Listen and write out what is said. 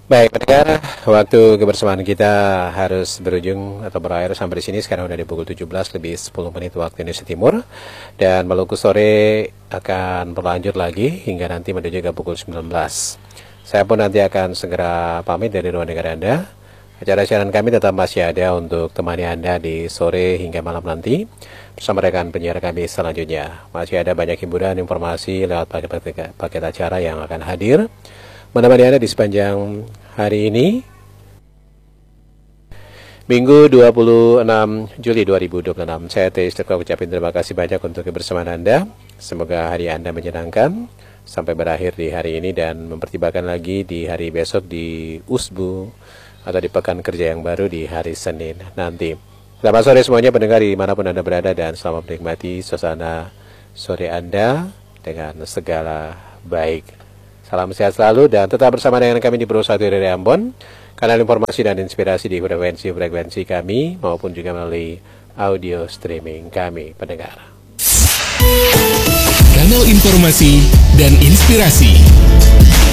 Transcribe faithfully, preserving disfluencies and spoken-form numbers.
Baik, pendengar, waktu kebersamaan kita harus berujung atau berakhir sampai di sini. Sekarang udah di pukul tujuh belas lebih sepuluh menit waktu Indonesia Timur. Dan Maluku Sore akan berlanjut lagi hingga nanti menuju ke pukul sembilan belas. Saya pun nanti akan segera pamit dari ruang dengar Anda. Acara siaran kami tetap masih ada untuk temani Anda di sore hingga malam nanti bersama rekan penyiar kami selanjutnya. Masih ada banyak hiburan informasi lewat paket, paket acara yang akan hadir menemani Anda di sepanjang hari ini, Minggu dua puluh enam Juli dua ribu dua puluh enam. Saya T. Istiqlal ucapin terima kasih banyak untuk kebersamaan Anda. Semoga hari Anda menyenangkan sampai berakhir di hari ini dan mempertimbangkan lagi di hari besok di U S B U atau di pekan kerja yang baru di hari Senin nanti. Selamat sore semuanya pendengar dimanapun Anda berada dan selamat menikmati suasana sore Anda dengan segala baik. Salam sehat selalu dan tetap bersama dengan kami di Pro satu dari Ambon. Kanal informasi dan inspirasi di frekuensi-frekuensi kami maupun juga melalui audio streaming kami, pendengar. Kanal informasi dan inspirasi